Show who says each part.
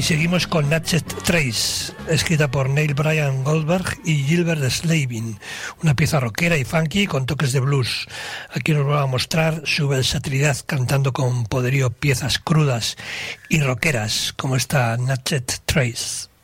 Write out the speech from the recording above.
Speaker 1: seguimos con Natchez Trace, escrita por Neil Bryan Goldberg y Gilbert Slavin, una pieza rockera y funky con toques de blues. Aquí nos va a mostrar su versatilidad cantando con poderío piezas crudas y rockeras como esta Natchez Trace.